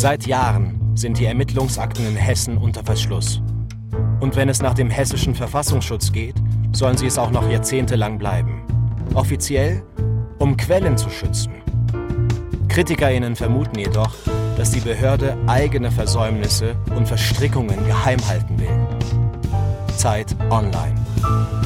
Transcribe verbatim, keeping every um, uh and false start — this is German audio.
Seit Jahren sind die Ermittlungsakten in Hessen unter Verschluss. Und wenn es nach dem hessischen Verfassungsschutz geht, sollen sie es auch noch jahrzehntelang bleiben. Offiziell, um Quellen zu schützen. KritikerInnen vermuten jedoch, dass die Behörde eigene Versäumnisse und Verstrickungen geheim halten will. Zeit Online.